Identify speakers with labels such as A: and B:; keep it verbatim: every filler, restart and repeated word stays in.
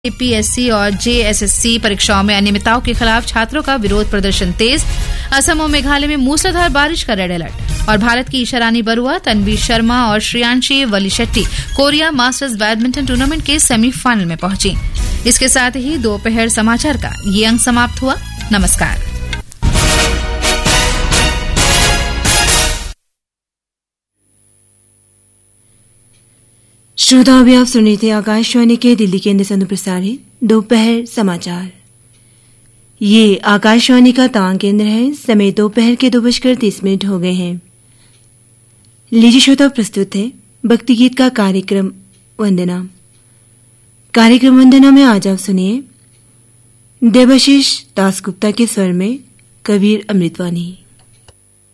A: PSC और JSSC परीक्षाओं में अनियमितताओं के खिलाफ छात्रों का विरोध प्रदर्शन तेज। असम और मेघालय में मूसलाधार बारिश का रेड अलर्ट। और भारत की ईशा रानी बरुआ, तन्वी शर्मा और Shreyanshi वलीशेट्टी Korea masters badminton tournament के सेमीफाइनल में पहुंची। इसके साथ ही दोपहर समाचार का ये अंक समाप्त हुआ। नमस्कार।
B: श्रोता, अभी आप सुन रहे थे आकाशवाणी के दिल्ली केंद्र से प्रसारित दोपहर समाचार। ये आकाशवाणी का तवांग केंद्र है। समय दोपहर के दो बजकर तीस मिनट हो गए हैं। लीजिए श्रोता, प्रस्तुत है भक्ति गीत का कार्यक्रम वंदना। कार्यक्रम वंदना में आज आप सुनिए देवाशीष दासगुप्ता के स्वर में कबीर अमृतवाणी।